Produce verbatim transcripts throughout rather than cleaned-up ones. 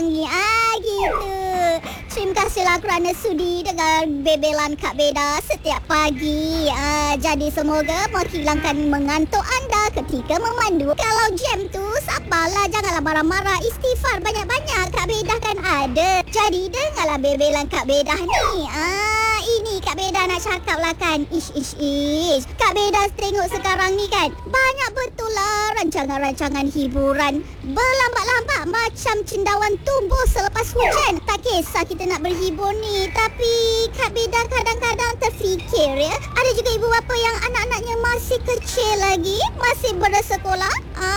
sekarang ni. Ah, gitu. Terima kasihlah kerana sudi dengan bebelan Kak Beda setiap pagi. Ah, jadi semoga menghilangkan mengantuk anda ketika memandu. Kalau jam tu, sabarlah, janganlah marah-marah. Istighfar banyak-banyak. Kak Beda kan ada. Jadi dengarlah bebelan Kak Beda ni. Ah, ini Kak Beda nak cakap lah kan. Ish, ish, ish. Kak Beda tengok sekarang ni kan, banyak betul lah rancangan-rancangan hiburan berlambat-lambat macam cendawan tumbuh selepas hujan. Tak kisah kita nak berhibur ni, tapi Kak Beda kadang-kadang terfikir ya, ada juga ibu bapa yang anak-anaknya masih kecil lagi, masih bersekolah,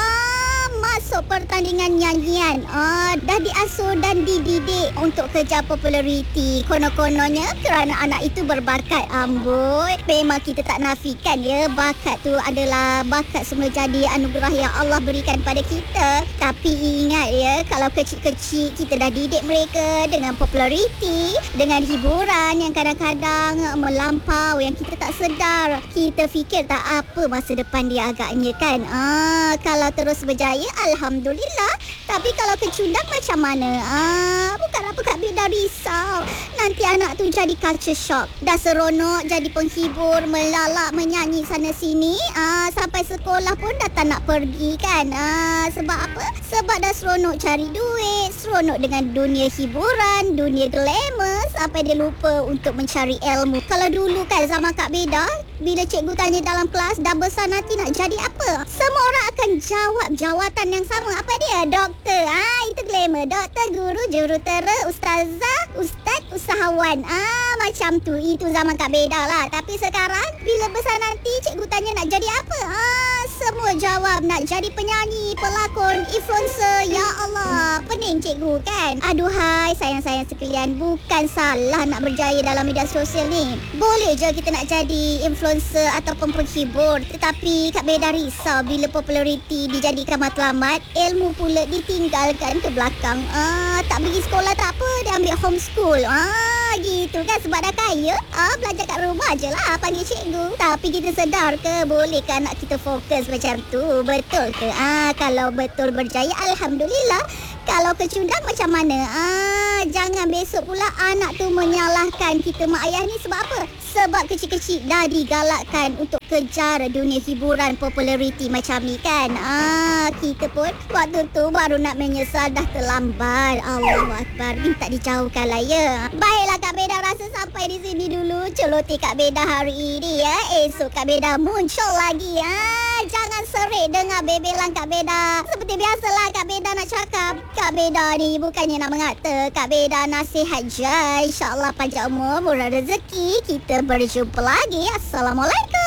ah, masuk pertandingan nyanyian, ah, dah diasuh dan dididik untuk kejar populariti. Konon-kononnya kerana anak itu berbakat. Amboi, memang kita tak nafikan ya, bakat tu adalah bakat semula jadi anugerah yang Allah berikan pada kita. Tapi ingat ya, kalau kecil-kecil kita dah didik mereka dengan populariti, dengan hiburan yang kadang-kadang melampau yang kita tak sedar, kita fikir tak apa masa depan dia agaknya kan. Ah, kalau terus berjaya, Alhamdulillah. Tapi kalau kecundang macam mana? Ah, bukan apa Kak Beda risau. Nanti anak tu jadi culture shock. Dah seronok jadi penghibur, melalak, menyanyi sana sini. Ah, sampai sekolah pun dah tak nak pergi kan. Ah, sebab apa? Sebab dah seronok cari duit, seronok dengan dunia hiburan, dunia glamour, sampai dia lupa untuk mencari ilmu. Kalau dulu kan zaman Kak Beda, bila cikgu tanya dalam kelas, dah besar nanti nak jadi apa? Semua orang akan jawab jawatan yang sama. Apa dia? Doktor. Ah, itu glamour. Doktor, guru, jurutera, ustazah, ustaz, usahawan. Ah, macam tu. Itu zaman Kak Beda lah. Tapi sekarang, bila besar nanti cikgu tanya nak jadi apa? Ah, semua jawab nak jadi penyanyi, pelakon, influencer. Ya Allah, pening cikgu kan? Aduhai, sayang-sayang sekalian, bukan salah nak berjaya dalam media sosial ni. Boleh je kita nak jadi influencer ataupun penghibur. Tetapi Kak Beda risau bila populariti dijadikan matlamat, ilmu pula ditinggalkan ke belakang. Ah, tak pergi sekolah tak apa, dia ambil homeschool. Ah, gitu kan, sebab dah kaya. Ah, belajar kat rumah je lah, panggil cikgu. Tapi kita sedar ke, boleh ke anak kita fokus macam tu? Betul ke? Ah, kalau betul berjaya, Alhamdulillah. Kalau kecundang macam mana? Ah, jangan besok pula anak tu menyalahkan kita mak ayah ni sebab apa? Sebab kecil-kecil dah digalakkan untuk kejar dunia hiburan, populariti macam ni kan. Ah, kita pun waktu tu baru nak menyesal, dah terlambat. Allahu Akbar, minta dijauhkan lah ya. Baiklah Kak Beda rasa sampai di sini dulu celoteh Kak Beda hari ini ya. Esok Kak Beda muncul lagi ya. Jangan serik dengar bebelan Kak Beda. Seperti biasalah Kak Beda nak cakap, Kak Beda ni bukannya nak mengata, Kak Beda nasihat je. InsyaAllah panjang umur, murah rezeki. Kita berjumpa lagi. Assalamualaikum.